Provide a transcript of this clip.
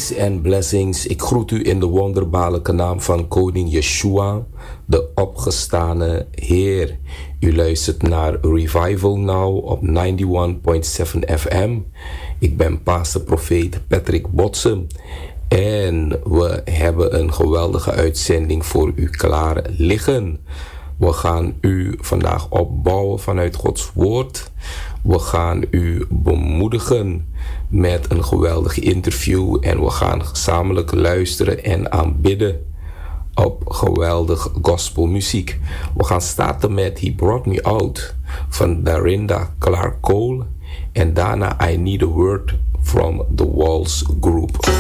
Peace and blessings. Ik groet u in de wonderbaarlijke naam van koning Yeshua, de opgestane Heer. U luistert naar Revival Now op 91.7 FM. Ik ben pastor profeet Patrick Botsem. En we hebben een geweldige uitzending voor u klaar liggen. We gaan u vandaag opbouwen vanuit Gods woord. We gaan u bemoedigen met een geweldig interview. En we gaan gezamenlijk luisteren en aanbidden op geweldig gospelmuziek. We gaan starten met He Brought Me Out van Darinda Clark Cole. En daarna I Need a Word from the Walls Group.